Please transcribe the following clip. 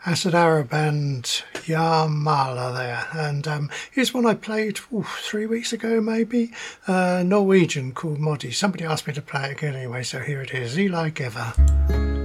Acid Arrow band Yarmala there, and here's one I played 3 weeks ago maybe, Norwegian called Moddy. Somebody asked me to play it again anyway, so here it is, Eli Giver.